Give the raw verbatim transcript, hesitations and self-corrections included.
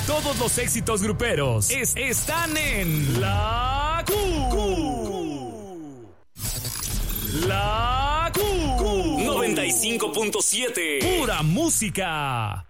Todos los éxitos gruperos es, están en La Q. Q. La Q. noventa y cinco punto siete. Pura música.